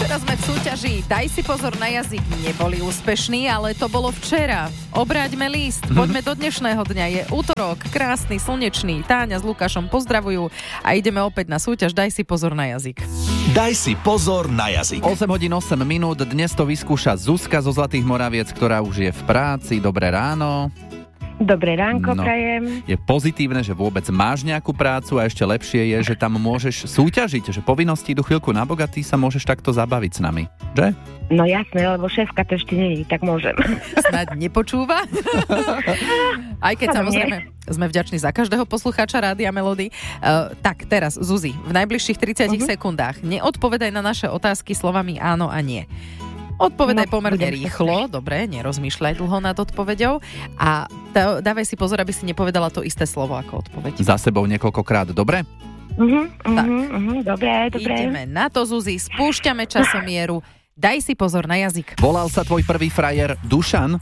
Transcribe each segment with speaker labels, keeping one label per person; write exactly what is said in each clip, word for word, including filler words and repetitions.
Speaker 1: Teraz sme v súťaži Daj si pozor na jazyk. Neboli úspešní, ale to bolo včera. Obráťme list. Poďme do dnešného dňa. Je útorok, krásny, slnečný. Táňa s Lukášom pozdravujú a ideme opäť na súťaž Daj si pozor na jazyk.
Speaker 2: Daj si pozor na jazyk.
Speaker 3: osem hodín osem minút. Dnes to vyskúša Zuzka zo Zlatých Moraviec, ktorá už je v práci. Dobré ráno.
Speaker 4: Dobré ránko,
Speaker 3: No.
Speaker 4: prajem.
Speaker 3: Je pozitívne, že vôbec máš nejakú prácu a ešte lepšie je, že tam môžeš súťažiť, že povinnosti idú chvíľku na bok a ty sa môžeš takto zabaviť s nami. Že?
Speaker 4: No jasné, lebo šéfka to ešte nie je, tak môžem.
Speaker 1: Snáď nepočúva. Aj keď
Speaker 4: Áno,
Speaker 1: samozrejme sme vďační za každého poslucháča Rádia Melody. Uh, tak teraz, Zuzi, v najbližších tridsiatich uh-huh. sekundách neodpovedaj na naše otázky slovami áno a nie. Odpovedaj
Speaker 4: No,
Speaker 1: pomerne
Speaker 4: budem
Speaker 1: rýchlo, dobre, nerozmýšľaj dlho nad odpoveďou a dá, dávaj si pozor, aby si nepovedala to isté slovo ako odpoveď.
Speaker 3: Za sebou niekoľkokrát, dobre?
Speaker 4: Uh-huh,
Speaker 1: Tak.
Speaker 4: uh-huh, uh-huh, dobré, dobré.
Speaker 1: Ideme na to, Zuzi, spúšťame časomieru. Daj si pozor na jazyk.
Speaker 3: Volal sa tvoj prvý frajer Dušan?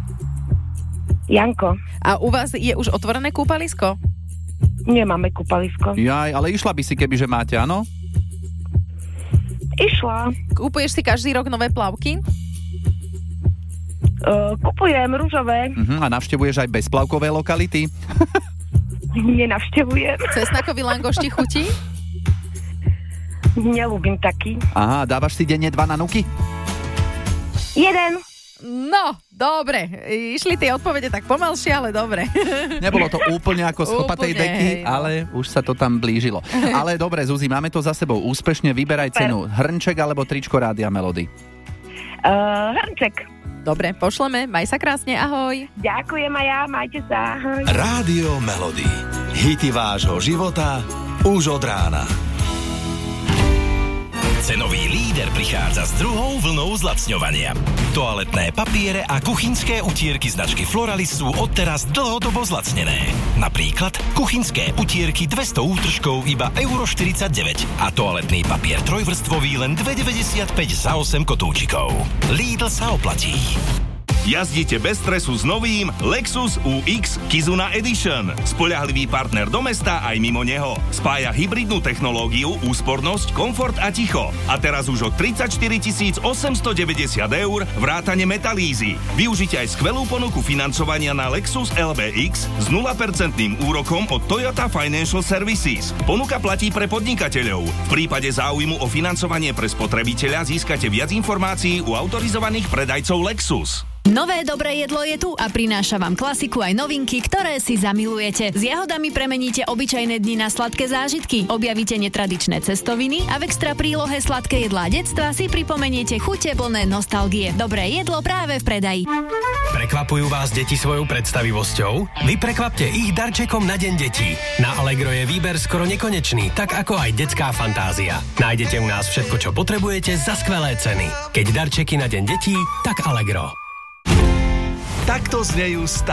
Speaker 4: Janko,
Speaker 1: A u vás je už otvorené kúpalisko?
Speaker 4: nemáme kúpalisko.
Speaker 3: Jaj, ale išla by si, kebyže máte, áno?
Speaker 4: Išla.
Speaker 1: Kúpuješ si každý rok nové plavky?
Speaker 4: Uh, kupujem rúžové,
Speaker 3: Uh-huh. A navštevuješ aj bezplavkové lokality?
Speaker 4: nenavštevujem.
Speaker 1: Cesnakový langoš ti chutí?
Speaker 4: Nelúbim taký.
Speaker 3: Aha, dávaš si denne dva na nuky?
Speaker 4: Jeden.
Speaker 1: No, dobre. Išli tie odpovede tak pomalšie, ale dobre.
Speaker 3: Nebolo to úplne ako z chlpatej
Speaker 1: Úplne,
Speaker 3: deky,
Speaker 1: hej, no.
Speaker 3: ale už sa to tam blížilo. Ale dobre, Zuzi, máme to za sebou úspešne. Vyberaj cenu hrnček alebo tričko Rádia Melody.
Speaker 4: Uh, hrnček.
Speaker 1: Dobre, pošleme. Maj sa krásne, ahoj.
Speaker 4: Ďakujem a ja, majte sa. Ahoj.
Speaker 2: Rádio Melody. Hity vášho života už od rána. Cenový líder prichádza s druhou vlnou zlacňovania. Toaletné papiere a kuchynské utierky značky Floralis sú odteraz dlhodobo zlacnené. Napríklad kuchynské utierky dvesto útržkov iba euro štyridsaťdeväť a toaletný papier trojvrstvový len dva deväťdesiatpäť za osem kotúčikov. Lidl sa oplatí.
Speaker 5: Jazdite bez stresu s novým Lexus ú iks Kizuna Edition. Spoľahlivý partner do mesta aj mimo neho. Spája hybridnú technológiu, úspornosť, komfort a ticho. A teraz už o tridsaťštyri tisíc osemstodeväťdesiat eur vrátane metalízy. Využite aj skvelú ponuku financovania na Lexus el bé iks s nula percent úrokom od Toyota Financial Services. Ponuka platí pre podnikateľov. V prípade záujmu o financovanie pre spotrebiteľa získate viac informácií u autorizovaných predajcov Lexus.
Speaker 6: Nové dobré jedlo je tu a prináša vám klasiku aj novinky, ktoré si zamilujete. S jahodami premeníte obyčajné dni na sladké zážitky, objavíte netradičné cestoviny a v extra prílohe sladké jedlá detstva si pripomeniete chute plné nostalgie. Dobré jedlo práve v predaji.
Speaker 7: Prekvapujú vás deti svojou predstavivosťou? Vy prekvapte ich darčekom na Deň detí. Na Allegro je výber skoro nekonečný, tak ako aj detská fantázia. Nájdete u nás všetko, čo potrebujete za skvelé ceny. Keď darčeky na Deň detí, tak Allegro.
Speaker 2: Takto znejú